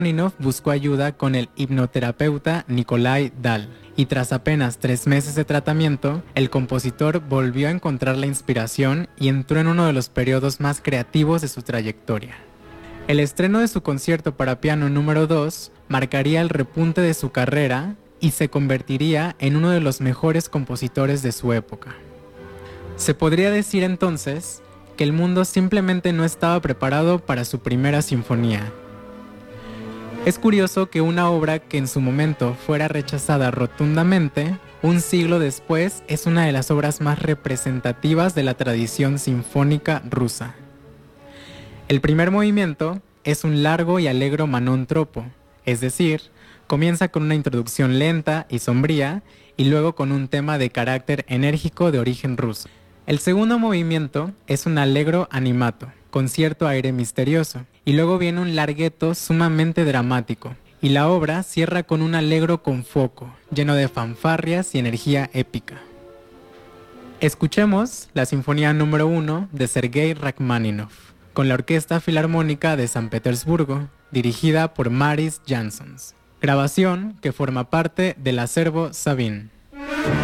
Rachmaninoff buscó ayuda con el hipnoterapeuta Nikolai Dahl, y tras apenas 3 meses de tratamiento, el compositor volvió a encontrar la inspiración y entró en uno de los periodos más creativos de su trayectoria. El estreno de su concierto para piano número 2 marcaría el repunte de su carrera y se convertiría en uno de los mejores compositores de su época. Se podría decir entonces que el mundo simplemente no estaba preparado para su primera sinfonía. Es curioso que una obra que en su momento fuera rechazada rotundamente, un siglo después es una de las obras más representativas de la tradición sinfónica rusa. El primer movimiento es un largo y alegro Manon Troppo, es decir, comienza con una introducción lenta y sombría y luego con un tema de carácter enérgico de origen ruso. El segundo movimiento es un allegro animato, con cierto aire misterioso, y luego viene un larghetto sumamente dramático, y la obra cierra con un allegro con foco, lleno de fanfarrias y energía épica. Escuchemos la Sinfonía número 1 de Sergei Rachmaninoff, con la Orquesta Filarmónica de San Petersburgo, dirigida por Maris Jansons, grabación que forma parte del acervo Sabine.